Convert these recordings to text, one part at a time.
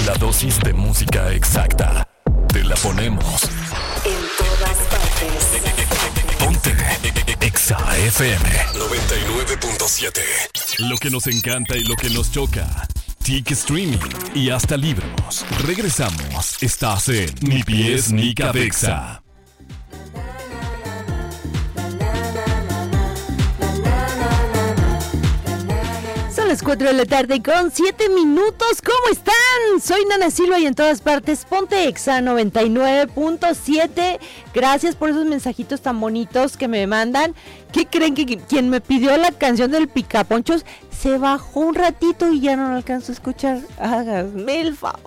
La dosis de música exacta. Te la ponemos. En todas partes. Ponte Exa FM 99.7. Lo que nos encanta y lo que nos choca. TIC Streaming y hasta libros. Regresamos. Estás en Ni Pies ni Cabeza. Son las 4 de la tarde con 7 minutos. ¿Cómo están? Soy Nana Silva y en todas partes Ponte Exa 99.7. Gracias por esos mensajitos tan bonitos que me mandan. ¿Qué creen? Que quien me pidió la canción del Picaponchos se bajó un ratito y ya no lo alcanzo a escuchar. Háganme el favor.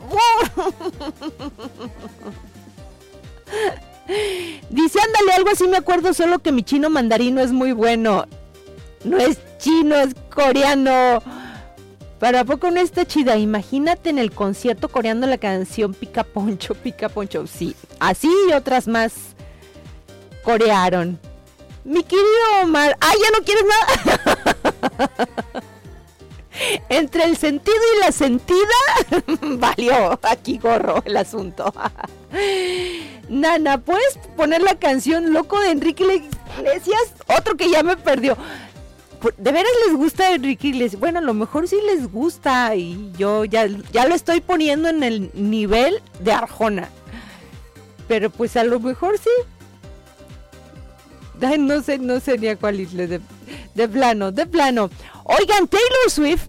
Dice, ándale, algo así me acuerdo, solo que mi chino mandarino es muy bueno. No es chino, es coreano. ¿Para poco no está chida? Imagínate en el concierto coreando la canción Pica Poncho, Pica Poncho. Sí, así y otras más corearon. Mi querido Omar, ¿ya no quieres nada? Entre el sentido y la sentida, valió aquí gorro el asunto. Nana, ¿puedes poner la canción Loco de Enrique Iglesias? Otro que ya me perdió. ¿De veras les gusta Enrique Iglesias? Bueno, a lo mejor sí les gusta y yo ya lo estoy poniendo en el nivel de Arjona. Pero pues a lo mejor sí. Ay, no sé ni a cuál irle de plano. Oigan, Taylor Swift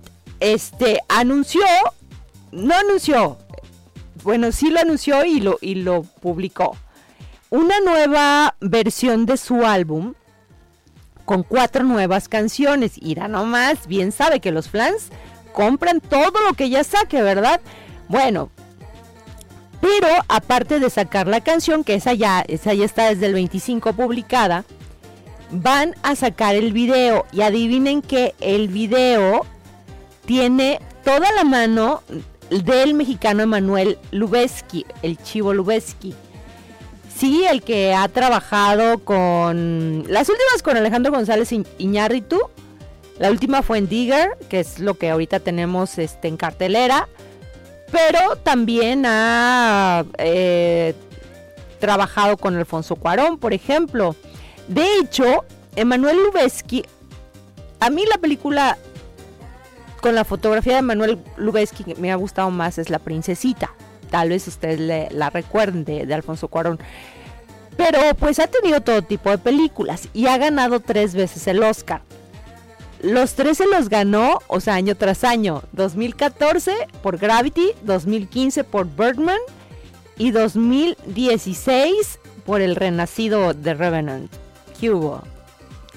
sí lo anunció y lo publicó. Una nueva versión de su álbum con 4 nuevas canciones. Irá nomás, bien sabe que los fans compran todo lo que ella saque, ¿verdad? Bueno, pero aparte de sacar la canción, que esa ya está desde el 25 publicada, van a sacar el video. Y adivinen que el video tiene toda la mano del mexicano Emanuel Lubezki, el Chivo Lubezki. Sí, el que ha trabajado con las últimas con Alejandro González Iñárritu. La última fue en Digger, que es lo que ahorita tenemos en cartelera. Pero también ha trabajado con Alfonso Cuarón, por ejemplo. De hecho, Emanuel Lubezki, a mí la película con la fotografía de Emanuel Lubezki que me ha gustado más es La Princesita. Tal vez ustedes la recuerden de Alfonso Cuarón. Pero pues ha tenido todo tipo de películas y ha ganado 3 veces el Oscar. Los 3 se los ganó, o sea, año tras año. 2014 por Gravity, 2015 por Birdman y 2016 por El Renacido de Revenant. ¿Qué hubo?